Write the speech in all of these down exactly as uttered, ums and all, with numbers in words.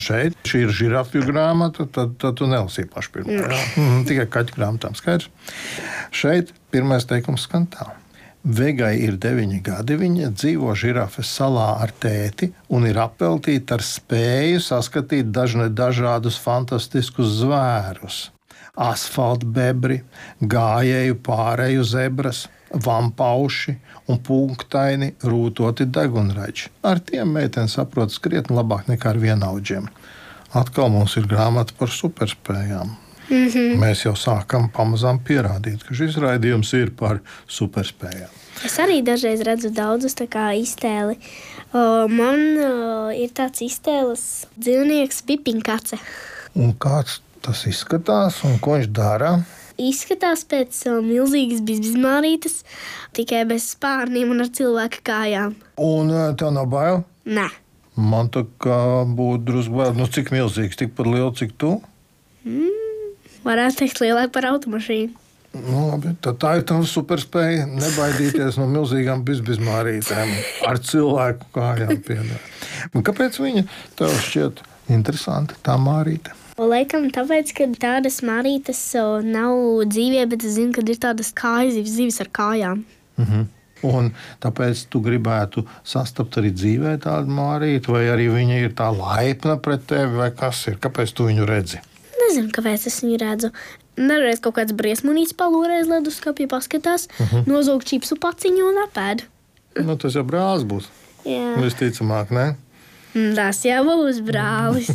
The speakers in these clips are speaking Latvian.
Šeit šī ir žirafju grāmata, tad, tad tu nelasīji pašu pirmo. Mm, tikai kaķu grāmatām skaidrs. Šeit pirmais teikums skan tā. Vegai ir deviņi gadi, viņa dzīvo žirafes salā ar tēti un ir apveltīta ar spēju saskatīt dažne dažādus fantastiskus zvērus. Asfaltbebri, gājēju pārēju zebras, vampauši un punktaini rūtoti degunraģi. Ar tiem meitene saprot krietni labāk nekā ar vienaudžiem. Atkal mums ir grāmata par superspējām. Mm-hmm. Mēs jau sākam pamazām pierādīt, ka šis raidījums ir par superspējām. Es arī dažreiz redzu daudzus tā kā iztēli. O, man o, ir tāds iztēles dzīvnieks Pipinkace. Un kāds tas izskatās un ko viņš dara? Izskatās pēc o, milzīgas bizbizmārītes, tikai bez spārniem un ar cilvēka kājām. Un tev nav bail? Nē. Man tā kā būtu drusku bail. Nu, cik milzīgs, tikpat liela, cik tu? Mm. Varētu teikt lielāk par automašīnu. Nu, labi, tad tā ir tava superspēja nebaidīties no milzīgām bizbizmārītēm ar cilvēku kājām piedāvāt. Kāpēc viņa tev šķiet interesanti, tā mārīte? O, laikam tāpēc, ka tādas mārītes o, nav dzīvē, bet es zinu, ka ir tādas kājas zivis ar kājām. Mhm. Un tāpēc tu gribētu sastapt arī dzīvē tādu mārīti, vai arī viņa ir tā laipna pret tevi, vai kas ir? Kāpēc tu viņu redzi? Nezinu, kāpēc es viņu redzu. Dažreiz kaut kāds briesmonīts palūrēs leduskapī paskatās, uh-huh. nozog čipsu paciņu un apēd. Nu, tas jau brālis būs. Jā. Visticamāk, ne? Tas jau būs brālis.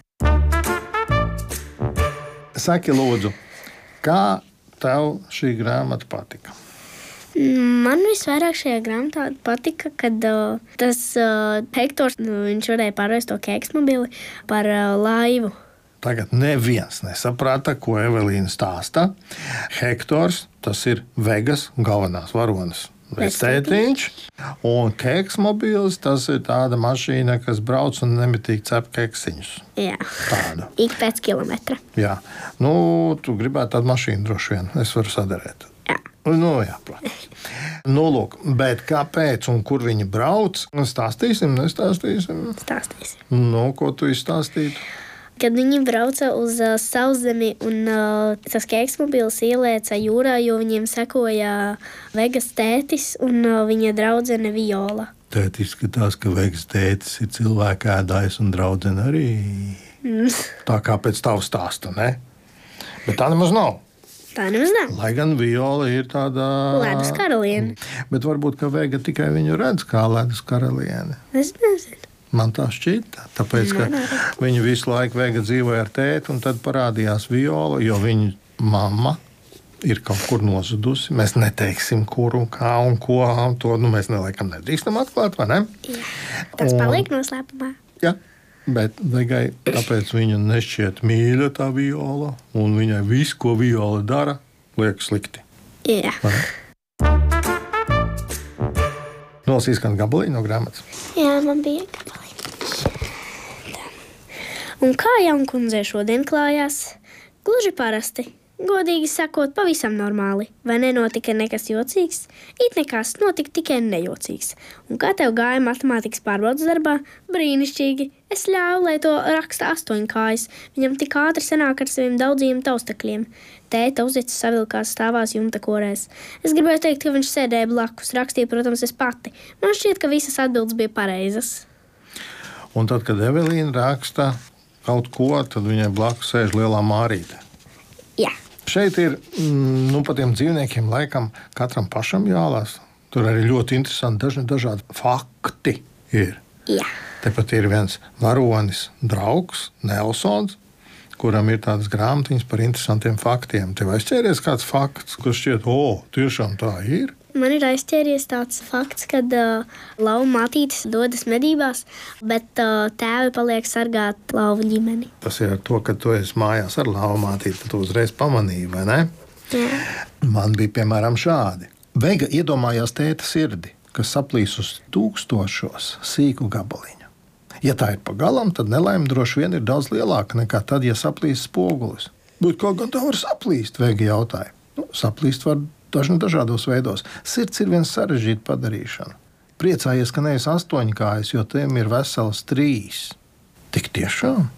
Saki, lūdzu, kā tev šī grāmata patika? Man visvairāk šajā grāmatā patika, kad uh, tas uh, Hektors, nu, viņš varēja pārvērst to keksmobili par uh, laivu. Tagad neviens nesaprata, ko Evelīna stāsta. Hektors, tas ir Vegas galvenās varonas vectētiņš, un keksmobils, tas ir tāda mašīna, kas brauc un nemitīgi cep keksiņus. Jā, tādu. Ik pēc kilometra. Jā, nu, tu gribētu tādu mašīnu droši vien, es varu sadarēt. Jā. Nu, jā, protams. Nu, lūk, bet kāpēc un kur viņi brauc? Stāstīsim, nestāstīsim? Stāstīsim. Nu, ko tu izstāstītu? Kad viņi brauca uz uh, sauszemi un uh, tas keksmobils ielēca jūrā, jo viņiem sekoja Vegas tētis un uh, viņa draudzene Viola. Tēt izskatās, ka Vegas tētis ir cilvēkēdājs un draudzene arī. Mm. Tā kā pēc tavu stāsta, ne? Bet tā nemaz nav. Tā nemaz nav. Lai gan Viola ir tāda... Ledus karaliene. Bet varbūt, ka Vega tikai viņu redz kā ledus karaliene. Es nezinu. Man tā šķita, tāpēc, ka viņa visu laiku Vega dzīvoja ar tēti, un tad parādījās Viola, jo viņa mamma ir kaut kur nozudusi. Mēs neteiksim, kur un kā un ko, un to nu, mēs neliekam nedrīkstam atklāt, vai ne? Jā, tas paliek noslēpumā. Jā, bet Vegai tāpēc viņa nešķiet mīļa tā Viola, un viņai viss, ko Viola dara, liek slikti. Jā. Nolasīs kādu gabaliņu no grāmatas? Jā, man bija gabaliņš. Un kā jaunkundzei šodien klājās? Gluži parasti. Godīgi sakot, pavisam normāli. Vai nenotika nekas jocīgs? It nekas, notika tikai nejocīgs. Un kā tev gāja matemātikas pārbaudas darbā? Brīnišķīgi. Es ļāvu, lai to raksta astoņkājas. Viņam tik ātri sanāk ar saviem daudziem taustakļiem. Tēta uzicis savilkās stāvās jumta korēs. Es gribēju teikt, ka viņš sēdēja blakus. Rakstīja, protams, es pati. Man šķiet, ka visas atbildes bija pareizas. Un tad, kad Evelīna raksta kaut ko, tad viņai blakus sēž lielā mārīte. Jā. Šeit ir, nu, pa tiem dzīvniekiem laikam katram pašam jālās. Tur arī ļoti interesanti dažni dažādi fakti ir. Jā. Tepat ir viens varonis draugs, Nelsons, kuram ir tādas grāmatiņas par interesantiem faktiem. Tev aizķēries kāds fakts, kurš šķiet, o, tiešām tā ir? Man ir aizķēries tāds fakts, kad uh, lauva mātītes dodas medībās, bet uh, tēvi paliek sargāt lauvu ģimeni. Tas ir ar to, ka tu esi mājās ar lauvu mātīti, tad tu uzreiz pamanīji, vai ne? Jā. Man bija, piemēram, šādi. Vega iedomājās tēta sirdi, kas saplīs uz tūkstošos sīku gabaliņu. Ja tā ir pa galam, tad nelaime droši vien ir daudz lielāka nekā tad, ja saplīs spogulis. Bet kā gan tā var saplīst, Vega jautāja. Nu, saplīst var dažni dažādos veidos. Sirds ir viens sarežģīta padarīšana. Priecājies, ka neesi astoņkājas, jo tiem ir veselas trīs. Tik tiešām?